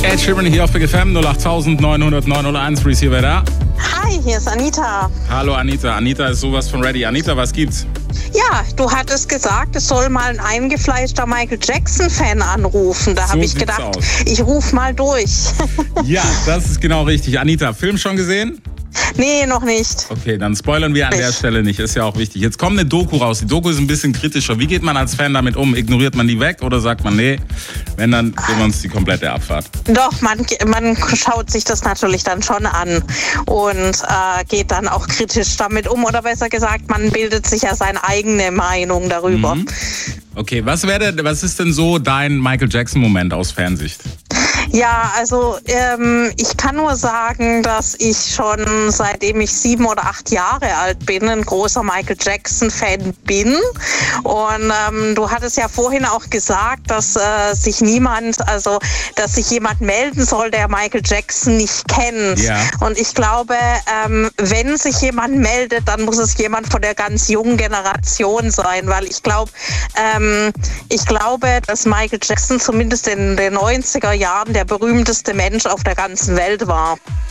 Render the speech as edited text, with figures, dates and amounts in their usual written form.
Ed Sheeran hier auf Big FM 0890901. Reese hier, wer da? Hi, hier ist Anita. Hallo Anita. Anita ist sowas von ready. Anita, was gibt's? Ja, du hattest gesagt, es soll mal ein eingefleischter Michael Jackson-Fan anrufen. Da habe ich gedacht, ich rufe mal durch. Ja, das ist genau richtig. Anita, Film schon gesehen? Nee, noch nicht. Okay, dann spoilern wir an der Stelle nicht. Ist ja auch wichtig. Jetzt kommt eine Doku raus. Die Doku ist ein bisschen kritischer. Wie geht man als Fan damit um? Ignoriert man die weg oder sagt man, nee, wenn, dann geben wir uns die komplette Abfahrt? Doch, man schaut sich das natürlich dann schon an und geht dann auch kritisch damit um. Oder besser gesagt, man bildet sich ja seine eigene Meinung darüber. Okay, was ist denn so dein Michael Jackson-Moment aus Fansicht? Ja, also ich kann nur sagen, dass ich schon seitdem ich 7 oder 8 Jahre alt bin, ein großer Michael Jackson-Fan bin. Und du hattest ja vorhin auch gesagt, dass sich jemand melden soll, der Michael Jackson nicht kennt. Ja. Und ich glaube, wenn sich jemand meldet, dann muss es jemand von der ganz jungen Generation sein, weil ich glaube, dass Michael Jackson zumindest in den 90er Jahren der berühmteste Mensch auf der ganzen Welt war.